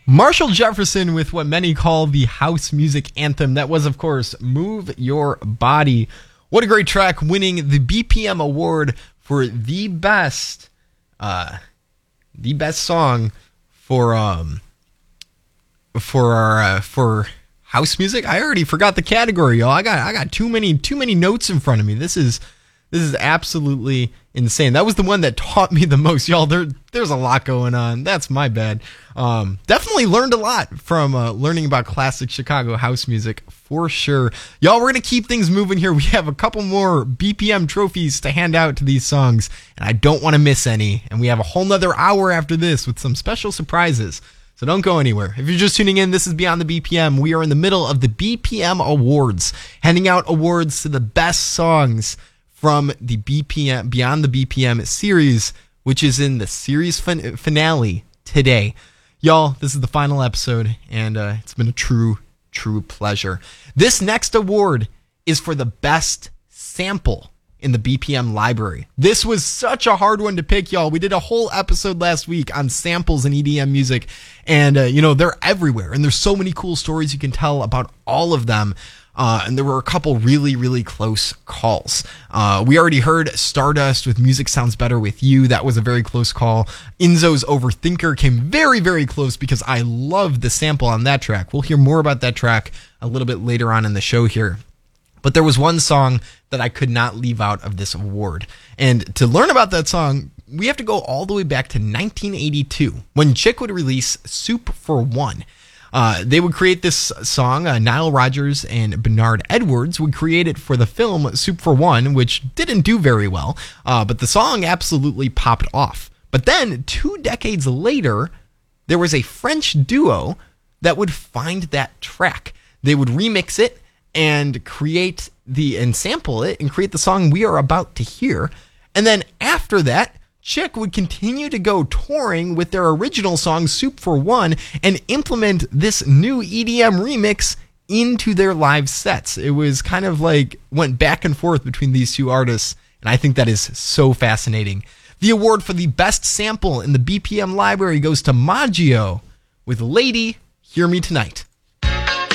Marshall Jefferson with what many call the house music anthem. That was, of course, Move Your Body. What a great track, winning the BPM award for the best song for house music. I already forgot the category, y'all. I got too many notes in front of me. This is absolutely insane. That was the one that taught me the most, y'all. There's a lot going on. That's my bad. Definitely learned a lot from learning about classic Chicago house music for sure. Y'all, we're gonna keep things moving here. We have a couple more BPM trophies to hand out to these songs, and I don't want to miss any. And we have a whole nother hour after this with some special surprises. So don't go anywhere. If you're just tuning in, this is Beyond the BPM. We are in the middle of the BPM Awards, handing out awards to the best songs from the BPM Beyond the BPM series, which is in the series finale today. Y'all, this is the final episode, and it's been a true pleasure. This next award is for the best sample in the BPM library. This was such a hard one to pick, y'all. We did a whole episode last week on samples in EDM music, and they're everywhere, and there's so many cool stories you can tell about all of them. And there were a couple really close calls. We already heard Stardust with Music Sounds Better With You. That was a very close call. Enzo's Overthinker came very close because I love the sample on that track. We'll hear more about that track a little bit later on in the show here. But there was one song that I could not leave out of this award. And to learn about that song, we have to go all the way back to 1982 when Chick would release Soup for One. They would create this song. Nile Rodgers and Bernard Edwards would create it for the film Soup for One, which didn't do very well, but the song absolutely popped off. But then 2 decades later, there was a French duo that would find that track. They would remix it and sample it and create the song we are about to hear. And then after that, Chick would continue to go touring with their original song Soup for One and implement this new EDM remix into their live sets. It was kind of like went back and forth between these two artists, and I think that is so fascinating. The award for the best sample in the BPM library goes to Maggio with Lady, Hear Me Tonight.